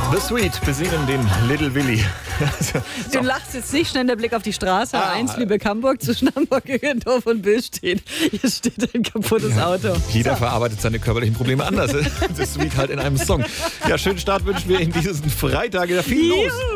The Sweet besingen den Little Willy. Du lachst jetzt nicht, schnell der Blick auf die Straße. A1 Lübeck-Hamburg zwischen Hamburg, Gürgendorf und Bös steht. Hier steht ein kaputtes Auto. Jeder verarbeitet seine körperlichen Probleme anders. The Sweet halt in einem Song. Ja, schönen Start wünschen wir in diesen Freitag. Ja, viel los.